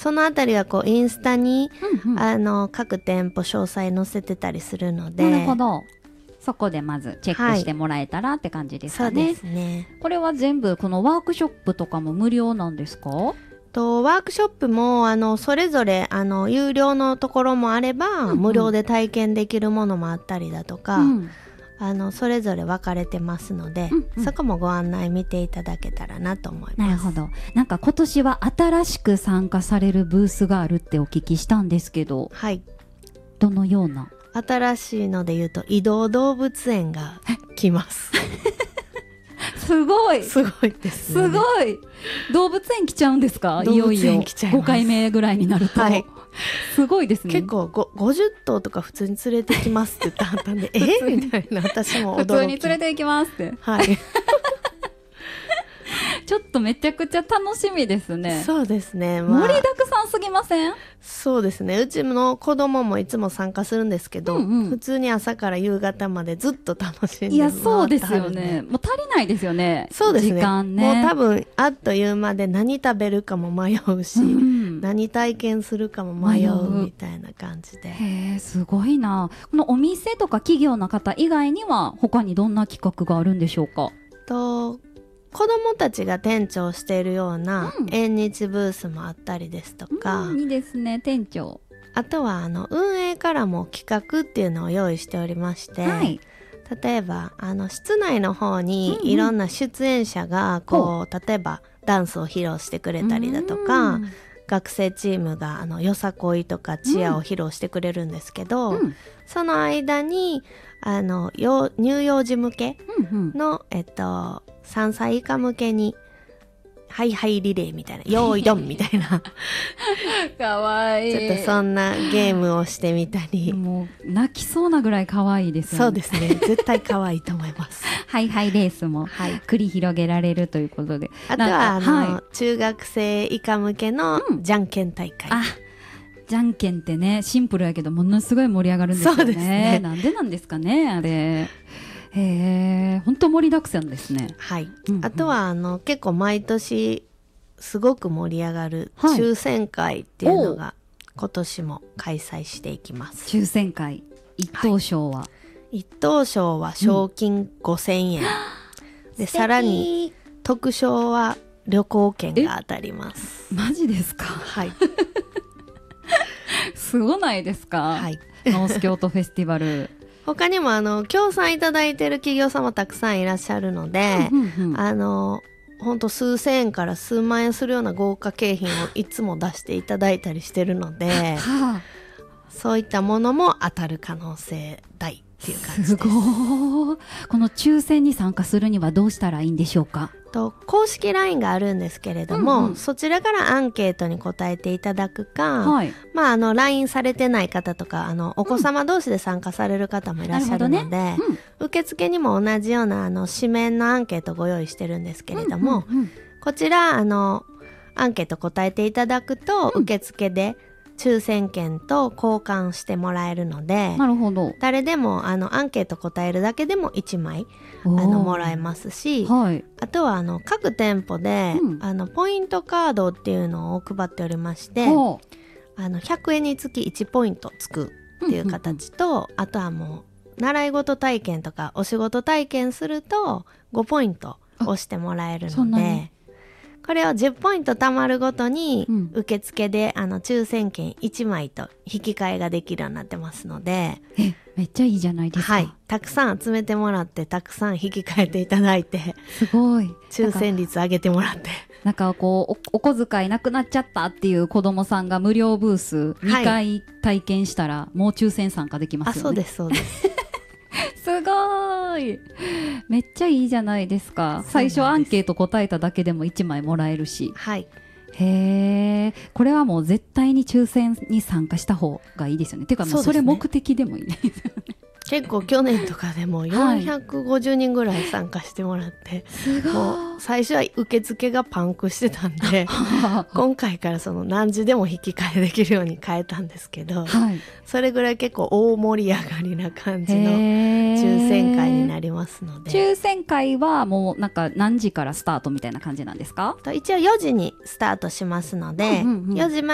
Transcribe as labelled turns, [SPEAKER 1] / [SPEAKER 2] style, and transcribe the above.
[SPEAKER 1] そのあたりはこうインスタに、
[SPEAKER 2] うんうん、
[SPEAKER 1] 各店舗詳細載せてたりするので。
[SPEAKER 2] なるほど。そこでまずチェックしてもらえたらって感じですかね。
[SPEAKER 1] そうですね。
[SPEAKER 2] これは全部このワークショップとかも無料なんですか？
[SPEAKER 1] ワークショップもそれぞれ有料のところもあれば、
[SPEAKER 2] うんうん、
[SPEAKER 1] 無料で体験できるものもあったりだとか、
[SPEAKER 2] うん、
[SPEAKER 1] それぞれ分かれてますので、
[SPEAKER 2] うんうん、
[SPEAKER 1] そこもご案内見ていただけたらなと思います。
[SPEAKER 2] なるほど。なんか今年は新しく参加されるブースがあるってお聞きしたんですけど、
[SPEAKER 1] はい、
[SPEAKER 2] どのような？
[SPEAKER 1] 新しいので言うと移動動物園が来ます
[SPEAKER 2] すごい
[SPEAKER 1] すごいですね。
[SPEAKER 2] すごい。動物園来ちゃうんですか？いよいよ5回目ぐらいになると、はい、すごいですね。
[SPEAKER 1] 結構50頭とか普通に連れてきますって言ってはったんでみたいな、私も驚き。
[SPEAKER 2] 普通に連れて行きますって、
[SPEAKER 1] はい
[SPEAKER 2] ちょっとめちゃくちゃ楽しみですね。
[SPEAKER 1] そうですね、
[SPEAKER 2] 盛りだくさんすぎません？
[SPEAKER 1] そうですね、うちの子供もいつも参加するんですけど、
[SPEAKER 2] うんうん、
[SPEAKER 1] 普通に朝から夕方までずっと楽しんで
[SPEAKER 2] いや、そうですよね。もう足りないですよね。
[SPEAKER 1] そうですね、
[SPEAKER 2] 時間ね。
[SPEAKER 1] もう多分あっという間で何食べるかも迷うし、うん、何体験するかも迷うみたいな感じで。
[SPEAKER 2] へー、すごいな。このお店とか企業の方以外には他にどんな企画があるんでしょうか？
[SPEAKER 1] 子どもたちが店長しているような縁日ブースもあったりですとか、
[SPEAKER 2] いいですね、店長。
[SPEAKER 1] あとは運営からも企画っていうのを用意しておりまして、はい、例えば室内の方にいろんな出演者がこう、例えばダンスを披露してくれたりだとか、学生チームがよさこいとかチアを披露してくれるんですけど、その間に乳幼児向けの、3歳以下向けにハイハイリレーみたいな、よーいどんみたいな
[SPEAKER 2] かわいい。
[SPEAKER 1] ちょっとそんなゲームをしてみたり、
[SPEAKER 2] もう泣きそうなぐらい可愛いですよね。
[SPEAKER 1] そうですね、絶対可愛いと思います
[SPEAKER 2] ハイハイレースも繰り広げられるということで、
[SPEAKER 1] あとは中学生以下向けのじゃんけん大会、
[SPEAKER 2] じゃんけんってね、シンプルやけどものすごい盛り上がるんですよね。そうですね。なんでなんですかね、あれ。本当盛りだくさんですね。
[SPEAKER 1] はい、あとは結構毎年すごく盛り上がる抽選会っていうのが今年も開催していきます。
[SPEAKER 2] 抽選会、一等賞は、
[SPEAKER 1] 一等賞は賞金5000円、でさらに特賞は旅行券が当たります。
[SPEAKER 2] マジですか？
[SPEAKER 1] はい
[SPEAKER 2] すごないですか？
[SPEAKER 1] はい
[SPEAKER 2] ノース京都フェスティバル
[SPEAKER 1] 他にも協賛いただいている企業様たくさんいらっしゃるので、ほんと数千円から数万円するような豪華景品をいつも出していただいたりしてるのでそういったものも当たる可能性大っていう感じです。
[SPEAKER 2] すごい。この抽選に参加するにはどうしたらいいんでしょうか？
[SPEAKER 1] 公式 LINE があるんですけれども、そちらからアンケートに答えていただくか、LINE されてない方とかお子様同士で参加される方もいらっしゃるので、受付にも同じような紙面のアンケートご用意してるんですけれども、こちらアンケート答えていただくと、受付で抽選券と交換してもらえるので、
[SPEAKER 2] なるほど、
[SPEAKER 1] 誰でもアンケート答えるだけでも1枚もらえますし、あとは各店舗で、ポイントカードっていうのを配っておりまして、100円につき1ポイントつくっていう形と、あとはもう習い事体験とかお仕事体験すると5ポイント押してもらえるので、これを10ポイント貯まるごとに、受付で抽選券1枚と引き換えができるようになってますので、
[SPEAKER 2] めっちゃいいじゃないですか。
[SPEAKER 1] はい、たくさん集めてもらってたくさん引き換えていただいて、
[SPEAKER 2] すごい
[SPEAKER 1] 抽選率上げてもらって、
[SPEAKER 2] なんかこう お小遣いなくなっちゃったっていう子供さんが無料ブース2回体験したら、もう抽選参加できますよね。
[SPEAKER 1] そうですそうです
[SPEAKER 2] すごい、めっちゃいいじゃないですか。最初アンケート答えただけでも1枚もらえるし、へー、これはもう絶対に抽選に参加した方がいいですよね。ていうかもうそれ目的でもいいですよね。
[SPEAKER 1] 結構去年とかでも450人ぐらい参加してもらって、もう最初は受付がパンクしてたんで今回からその何時でも引き換えできるように変えたんですけど、それぐらい結構大盛り上がりな感じの抽選会になりますので。
[SPEAKER 2] 抽選会はもうなんか何時からスタートみたいな感じなんですか？
[SPEAKER 1] 一応4時にスタートしますので、4時前